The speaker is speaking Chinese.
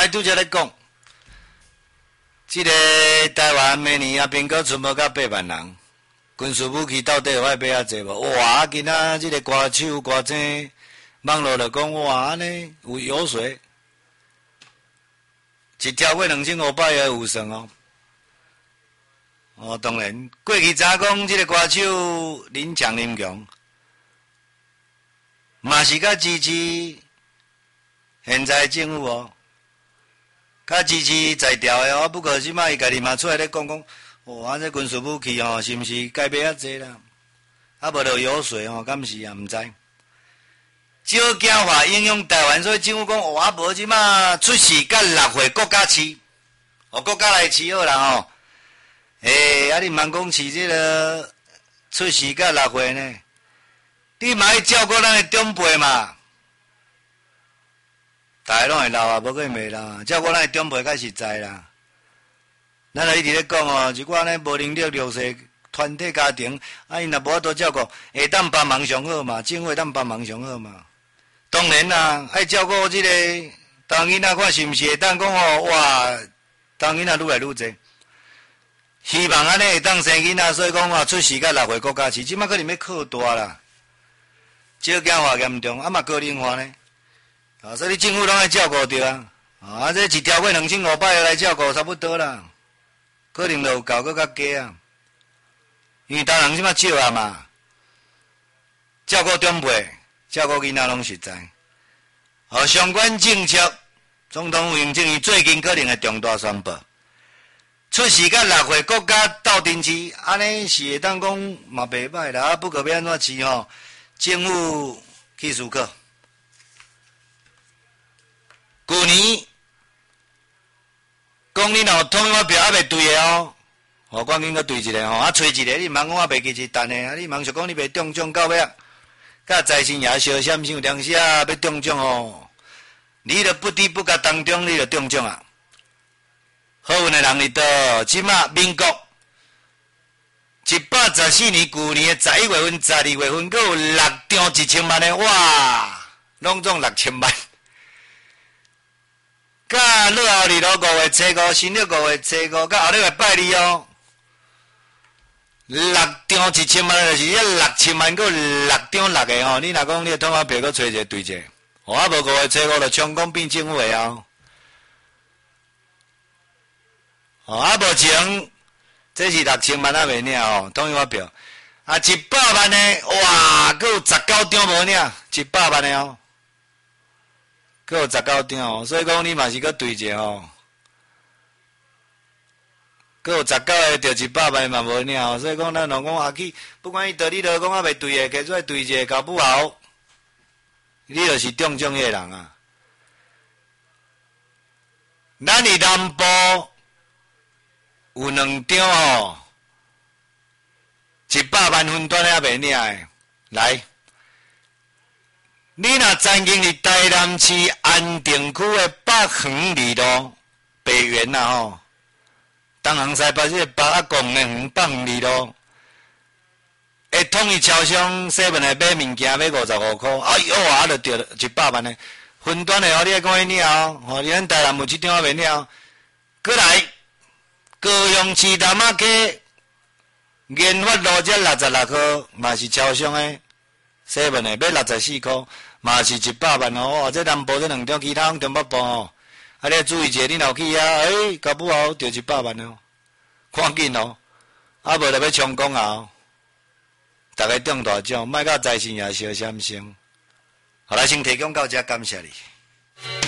来拄则咧讲，即个台湾明年啊，兵哥出没到8万人，军事武器到底有爱买啊济无？哇！今仔即个歌手歌星网络就讲哇，安尼有油水，一条过2500也有算哦。哦，当然，过去早讲即个歌手林强，嘛是较支持现在政府哦。较支持在调的哦，不过即摆伊家己嘛出来咧讲，哇，这军事武器哦，是毋是该买啊济啦？啊，无就油水哦，敢是啊？毋知。少惊话影响台湾，所以政府讲，哇，无即摆出事甲6岁国家饲，哦，国家来饲好啦吼。啊，你茫讲饲这个出事甲6岁呢？你嘛要照顾咱的长辈嘛？大家拢会老啊，无可能袂老。照顾咱的长辈较实在啦。咱就一直咧讲哦，一寡呢无能力弱势团体家庭，啊，因若无法度照顾，会当帮忙上好嘛，政府会当帮忙上好嘛。当然啦，爱照顾即个当囡仔看是毋是会当讲哦，哇，当囡仔愈来愈济。希望安尼会当生囡仔，所以讲哦，出事甲6岁国家饲，即摆可能要靠大啦。少惊化严重，啊嘛个人化呢。啊，所以政府拢爱照顾着啊，啊，这一条过2500来照顾差不多啦，可能就有够搁较加啊，因为当人即摆少啊嘛，照顾长辈、照顾囡仔拢实在。哦，相关政策，总统府行政院最近可能会重大宣布，出事甲6岁国家斗阵饲，安尼是会当讲嘛袂歹啦，啊，不过要安怎饲吼，政府去思考。去年讲你若统一发票还袂对的哦，哦，赶紧搁对一个吼，啊，找一个你茫讲我袂记是等的啊，你茫想讲你袂中奖到尾啊，甲财神爷相闪有当时啊要中奖哦，你著不知不觉当中你著中奖啊，好运的人哩多，即马民国114年去年的11月份、12月份，阁有6张1000万的，哇，拢中6000万。甲落后日5月初5，新历5月初5，甲后日拜2哦，6张1000万就是6000万，搁6张6个哦。你若讲你的统发票搁找一个对者，哦，啊无5月初5就充公变政府的哦。哦，啊目前这是6000万还袂领哦，统一发票啊100万的，哇，搁有19张无领，100万的哦。阁有19张哦，所以讲你嘛是阁对者哦。阁有19个着100万嘛无领哦，所以讲咱若讲去，不管伊道理都讲啊袂对的，摕出来对者，搞不好，你就是中奖迄个人啊。咱伫南部有2张哦，100万分段还袂领的，来。你若曾经伫台南市安定区的北横二路北园啦吼，东行西北即个北啊公园园北横二路，会统一超商7来买物件买55块，哎呦啊，就着100万的分段的哦，你爱讲伊领哦，吼，你咱台南有1张还袂领，过来高雄市南仔溪研发路这66块，嘛是超商的。7的买64块，嘛是100万哦。这南部这2张，其他中北部哦。啊，你要注意一下，你若去啊，搞不好就100万哦，赶紧哦。啊，无就要充公啊、哦。大家中大奖，莫甲财神爷烧闪星。好啦，先提供到这，感谢你。